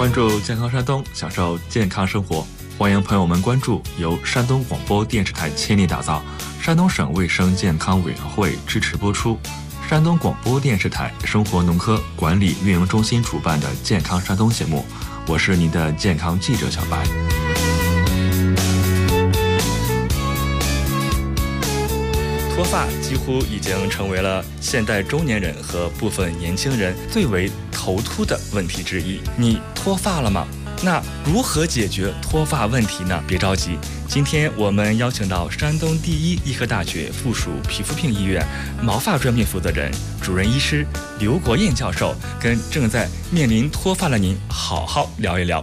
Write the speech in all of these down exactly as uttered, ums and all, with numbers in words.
关注健康山东，享受健康生活。欢迎朋友们关注由山东广播电视台倾力打造、山东省卫生健康委员会支持播出、山东广播电视台生活农科管理运营中心主办的健康山东节目。我是您的健康记者小白。脱发几乎已经成为了现代中年人和部分年轻人最为头秃的问题之一。你脱发了吗？那如何解决脱发问题呢？别着急，今天我们邀请到山东第一医科大学附属皮肤病医院毛发专病负责人、主任医师刘国燕教授，跟正在面临脱发的您好好聊一聊。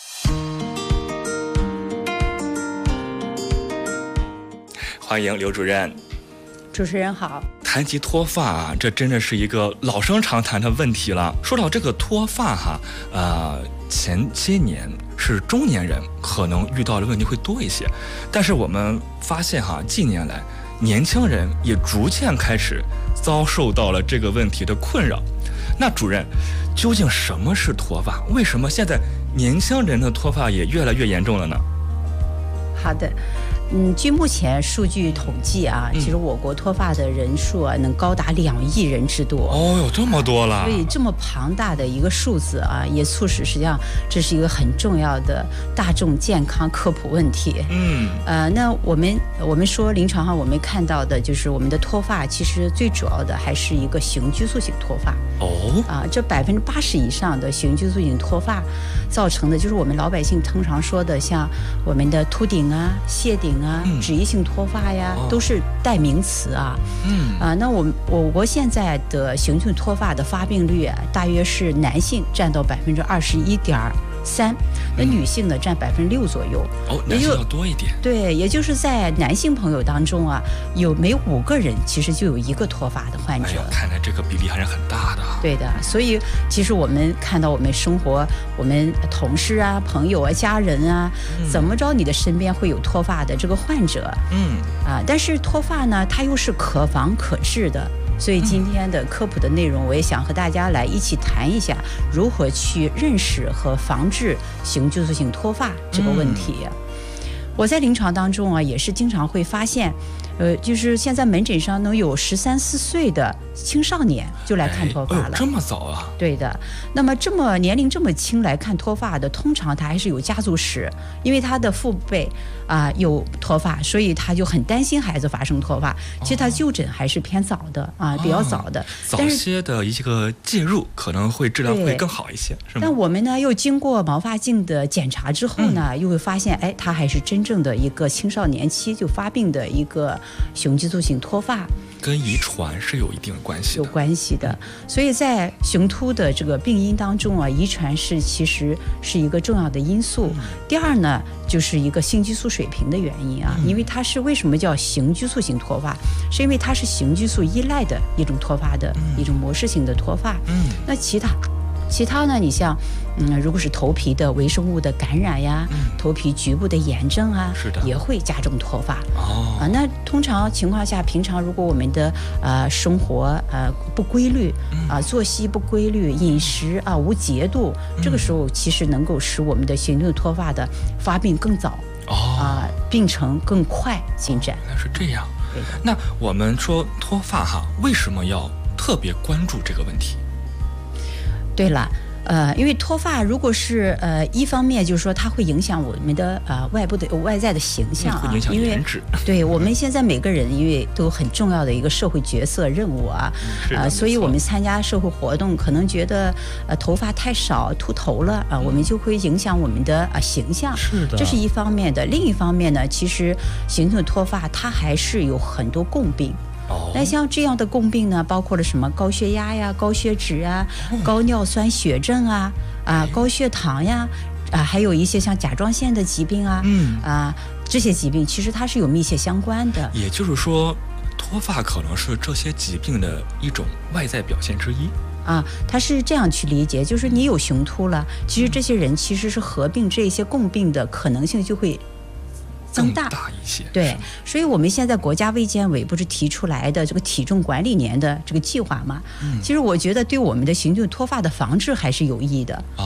欢迎刘主任。 主持人好。 谈及脱发啊，这真的是一个老生常谈的问题了。说到这个脱发哈，呃，前些年是中年人可能遇到的问题会多一些，但是我们发现哈，近年来年轻人也逐渐开始遭受到了这个问题的困扰。那主任，究竟什么是脱发？为什么现在年轻人的脱发也越来越严重了呢？ 好的。嗯，据目前数据统计啊，其实我国脱发的人数啊，能高达两亿人之多。 哦，有这么多了。 所以这么庞大的一个数字啊，也促使实际上这是一个很重要的大众健康科普问题。 嗯， 呃，那我们我们说临床上我们看到的就是我们的脱发，其实最主要的还是一个型激素性脱发。 哦， 啊，这百分之八十以上的型激素性脱发造成的，就是我们老百姓通常说的，像我们的秃顶啊、谢顶啊、 嗯、 脂溢性脱发呀， 哦、 都是代名词啊。 嗯啊，那我我国现在的型激素脱发的发病率啊，大约是男性占到百分之二十一点三，那女性呢占百分之六左右。 哦，男性要多一点。 对，也就是在男性朋友当中啊，有每五个人其实就有一个脱发的患者。 哎呦，看来这个比例还是很大的。 对的，所以其实我们看到我们生活，我们同事啊、朋友啊、家人啊，嗯、怎么着你的身边会有脱发的这个患者。 嗯啊，但是脱发呢，它又是可防可治的。所以今天的科普的内容，我也想和大家来一起谈一下如何去认识和防治型激素性脱发这个问题。嗯、我在临床当中啊，也是经常会发现，呃，就是现在门诊上能有十三四岁的青少年就来看脱发了。 哎哦、这么早啊？ 对的。那么这么年龄这么轻来看脱发的，通常他还是有家族史，因为他的父辈啊、呃、有脱发，所以他就很担心孩子发生脱发。其实他就诊还是偏早的啊、哦，比较早的。 早些的一个介入可能会质量会更好一些，是吗？ 但我们呢又经过毛发镜的检查之后呢，嗯、又会发现，哎，他还是真正的一个青少年期就发病的一个型激素性脱发。 跟遗传是有一定关系的， 有关系的。所以在雄秃的这个病因当中啊，遗传是其实是一个重要的因素。嗯、第二呢，就是一个性激素水平的原因啊，嗯、因为它是为什么叫型激素性脱发，是因为它是型激素依赖的一种脱发的一种模式性的脱发。 嗯， 那其他。其他呢？你像，嗯，如果是头皮的微生物的感染呀，嗯、头皮局部的炎症啊， 是的， 也会加重脱发。 哦， 啊，那通常情况下，平常如果我们的呃生活呃不规律啊、呃，作息不规律，饮食啊无节度，嗯、这个时候其实能够使我们的型激素脱发的发病更早。 哦， 啊、呃，病程更快进展。 原来是这样。对的。那我们说脱发哈，为什么要特别关注这个问题？ 对了，呃，因为脱发如果是呃一方面就是说它会影响我们的呃外部的外在的形象啊， 会影响颜值。 对我们现在每个人因为都有很重要的一个社会角色任务啊， 啊、呃， 所以我们参加社会活动可能觉得呃头发太少秃头了啊、呃，我们就会影响我们的啊、呃、形象。 是的， 这是一方面的。另一方面呢，其实型激素脱发它还是有很多共病。那像这样的共病呢，包括了什么高血压呀、高血脂啊、高尿酸血症啊、啊高血糖呀，啊还有一些像甲状腺的疾病啊， 嗯啊这些疾病其实它是有密切相关的。 也就是说，脱发可能是这些疾病的一种外在表现之一。 啊，他是这样去理解，就是你有雄秃了，其实这些人其实是合并这些共病的可能性就会增大大一些。 对，所以我们现在国家卫健委不是提出来的这个体重管理年的这个计划嘛？嗯，其实我觉得对我们的型激素脱发的防治还是有益的。 哦，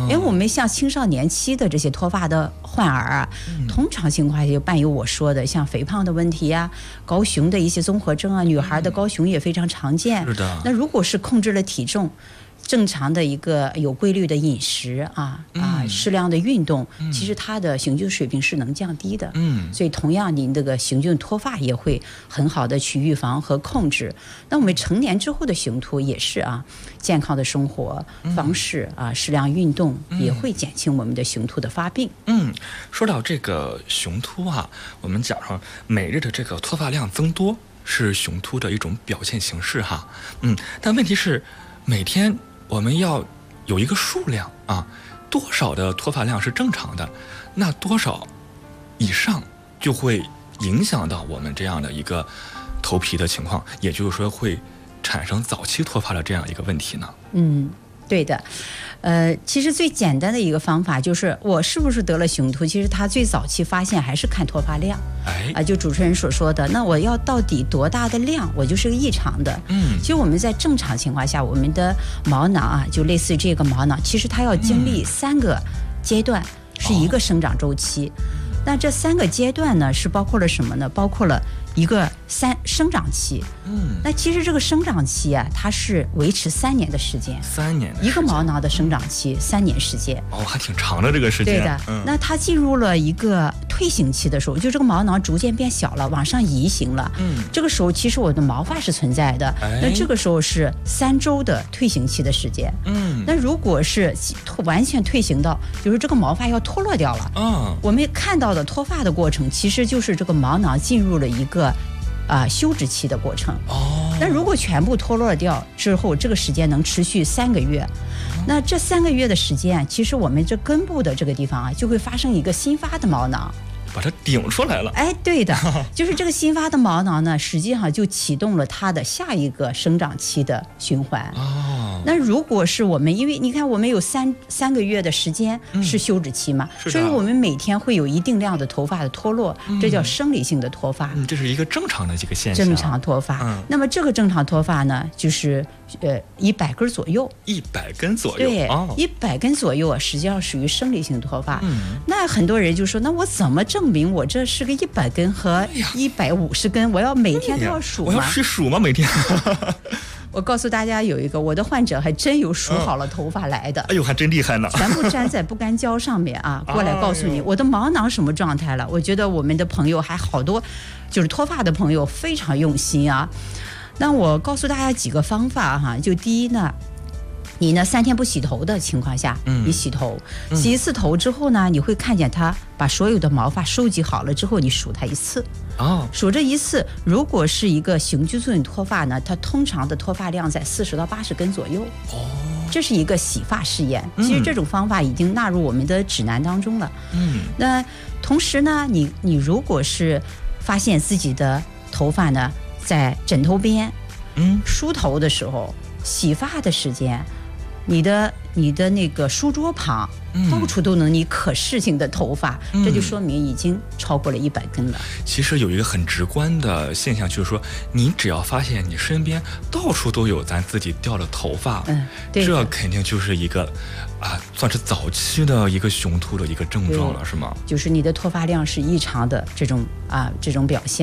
因为我们像青少年期的这些脱发的患儿啊，嗯、通常情况下就伴有我说的像肥胖的问题呀、啊、高雄的一些综合征啊，女孩的高雄也非常常见。 是的。 那如果是控制了体重，正常的一个有规律的饮食啊啊，适量的运动，嗯、其实它的雄菌水平是能降低的。嗯，所以同样，您这个雄菌脱发也会很好的去预防和控制。那我们成年之后的雄秃也是啊，健康的生活方式啊，适量运动也会减轻我们的雄秃的发病。 嗯，说到这个雄秃啊，我们讲说每日的这个脱发量增多是雄秃的一种表现形式哈。嗯，但问题是每天我们要有一个数量啊，多少的脱发量是正常的，那多少以上就会影响到我们这样的一个头皮的情况，也就是说会产生早期脱发的这样一个问题呢？ 嗯，对的。呃，其实最简单的一个方法就是我是不是得了雄秃，其实它最早期发现还是看脱发量。哎，啊、呃，就主持人所说的，那我要到底多大的量，我就是个异常的。嗯，其实我们在正常情况下，我们的毛囊啊，就类似于这个毛囊，其实它要经历三个阶段，嗯、是一个生长周期。哦、那这三个阶段呢，是包括了什么呢？包括了一个三生长期。嗯，那其实这个生长期啊，它是维持三年的时间。 三年的时间， 一个毛囊的生长期、嗯、三年时间。 哦，还挺长的这个时间。 对的。嗯、那它进入了一个退行期的时候，就这个毛囊逐渐变小了，往上移行了。嗯，这个时候其实我的毛发是存在的。哎，那这个时候是三周的退行期的时间。嗯，那如果是完全退行到，就是这个毛发要脱落掉了。嗯，我们看到的脱发的过程，其实就是这个毛囊进入了一个啊、呃、休止期的过程。哦，那如果全部脱落掉之后，这个时间能持续三个月。那这三个月的时间，其实我们这根部的这个地方啊，就会发生一个新发的毛囊， 把它顶出来了。 哎，对的，就是这个新发的毛囊呢，实际上就启动了它的下一个生长期的循环。哦，那如果是我们，因为你看我们有三三个月的时间是休止期嘛，嗯、所以我们每天会有一定量的头发的脱落，嗯、这叫生理性的脱发。 嗯，这是一个正常的这个现象。 正常脱发。嗯，那么这个正常脱发呢，就是呃一百根左右。 一百根左右。 对，一百、哦、根左右啊，实际上属于生理性脱发。嗯，那很多人就说，那我怎么证明我这是个一百根和一百五十根？我要每天都要数吗？ 我要去数吗？每天？ 我告诉大家有一个，我的患者还真有数好了头发来的。 哎呦，还真厉害呢！ 全部粘在不干胶上面啊，过来告诉你、哎、我的毛囊什么状态了。我觉得我们的朋友还好多，就是脱发的朋友非常用心啊。那我告诉大家几个方法哈，就第一呢。你呢，三天不洗头的情况下，嗯、你洗头，洗一次头之后呢，你会看见它把所有的毛发收集好了之后，你数它一次。哦，数这一次，如果是一个雄激素脱发呢，它通常的脱发量在四十到八十根左右。哦，这是一个洗发试验。其实这种方法已经纳入我们的指南当中了。嗯，那同时呢，你你如果是发现自己的头发呢在枕头边，嗯，梳头的时候，洗发的时间。你的你的那个书桌旁，嗯、到处都能你可视性的头发，嗯、这就说明已经超过了一百根了。 其实有一个很直观的现象，就是说，你只要发现你身边到处都有咱自己掉的头发，嗯，这肯定就是一个啊，算是早期的一个雄秃的一个症状了，是吗？ 就是你的脱发量是异常的这种啊这种表现。